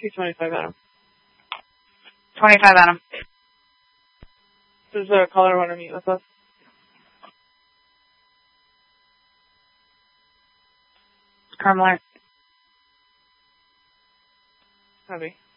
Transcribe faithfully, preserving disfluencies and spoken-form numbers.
two twenty-five, Adam. twenty-five, Adam. Does the caller want to meet with us? Carmeler. Copy.